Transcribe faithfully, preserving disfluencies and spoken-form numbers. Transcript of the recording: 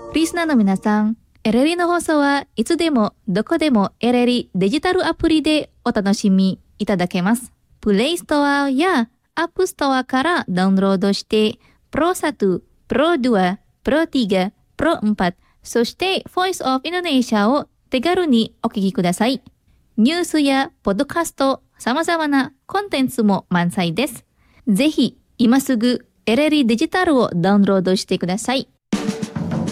リスナーの皆さん、エレリの放送はいつでもどこでもエレリデジタルアプリでお楽しみいただけます。プレイストアやアップストアからダウンロードして、プロワン、プロツー、プロスリー、プロフォー、そして Voice of Indonesia を手軽にお聞きください。ニュースやポッドキャスト、様々なコンテンツも満載です。ぜひ今すぐエレリデジタルをダウンロードしてください。